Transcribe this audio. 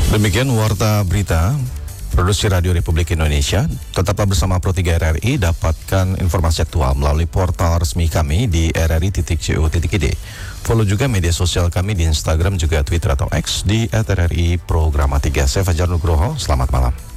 Demikian Warta Berita Produksi Radio Republik Indonesia. Tetaplah bersama Pro3 RRI. Dapatkan informasi aktual melalui portal resmi kami di rri.co.id. Follow juga media sosial kami di Instagram juga Twitter atau X di @RRI Programa 3. Saya Fajar Nugroho, selamat malam.